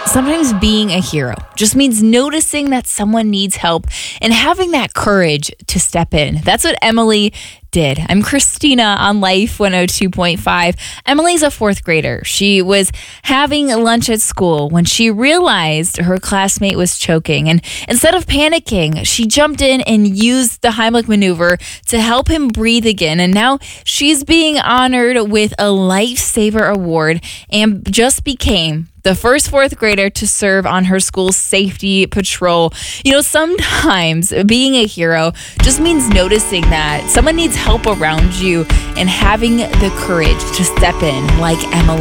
sometimes being a hero just means noticing that someone needs help and having that courage to step in. That's what Emily did. I'm Christina on Life 102.5. Emily's a fourth grader. She was having lunch at school when she realized her classmate was choking. And instead of panicking, she jumped in and used the Heimlich maneuver to help him breathe again. And now she's being honored with a Lifesaver Award and just became the first fourth grader to serve on her school's safety patrol. You know, sometimes being a hero just means noticing that someone needs help around you and having the courage to step in like Emily.